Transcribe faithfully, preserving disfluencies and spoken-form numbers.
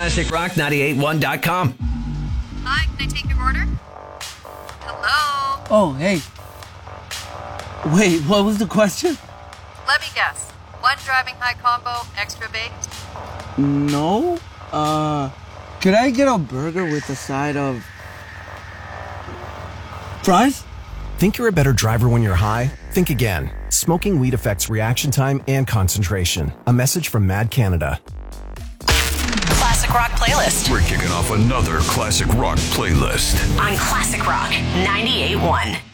classic rock nine eight one dot com. Hi, can I take your order? Hello? Oh, hey. Wait, what was the question? Let me guess. One driving high combo, extra baked? No. Uh, could I get a burger with a side of fries? Think you're a better driver when you're high? Think again. Smoking weed affects reaction time and concentration. A message from Mad Canada. Classic Rock Playlist. We're kicking off another Classic Rock playlist on Classic Rock ninety-eight point one.